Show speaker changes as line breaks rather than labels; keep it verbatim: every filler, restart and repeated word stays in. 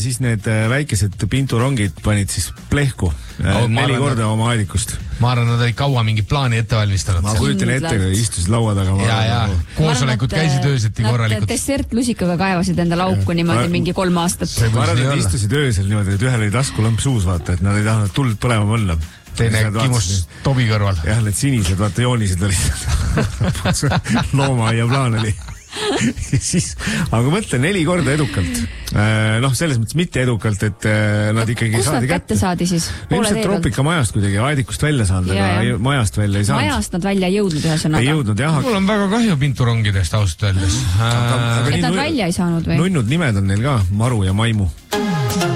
siis need väikesed pinturongid panid siis plehku oh, neli korda nad... oma aedikust.
Ma arvan, nad olid kaua mingi plaani ette valmistanud.
Ma kujutan ette, kui istusid laua taga.
Ja, ja, koosolekud käisid ööseti korralikult.
Nad dessertlusikaga kaevasid enda lauku niimoodi ma... mingi kolm aastat.
Ma arvan, et istusid öösel niimoodi, et ühel oli taskulamp suus, vaata, et nad ei tahtnud tuld põlema mõlla.
Teine kimus Tobi kõrval.
Jah, need sinised, vaata, joonised olid. Looma ja plaan oli. Siis, aga mõtlen neli korda edukalt. Noh, selles mõttes mitte edukalt, et nad ikkagi
kus
saadi
nad kätte saadi siis?
Ilmselt Troopika majast kuidagi aedikust välja saanud, aga majast välja ei saanud.
Majast nad välja ei jõudnud ühesõnaga.
Ei jõudnud, jah.
Mul on väga kahju pinturongidest ausalt öeldes.
Et nad välja ei saanud või?
Nunnud nimed on neil ka, Maru ja Maimu.